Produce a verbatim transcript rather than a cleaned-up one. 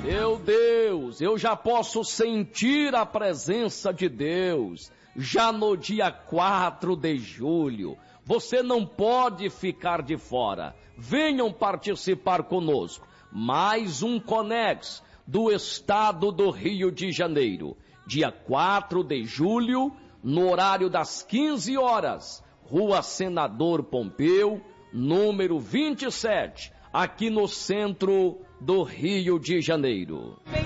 Meu Deus, eu já posso sentir a presença de Deus, já no dia quatro de julho. Você não pode ficar de fora. Venham participar conosco. Mais um Conex do estado do Rio de Janeiro. Dia quatro de julho, no horário das quinze horas. Rua Senador Pompeu, número vinte e sete, aqui no centro do Rio de Janeiro.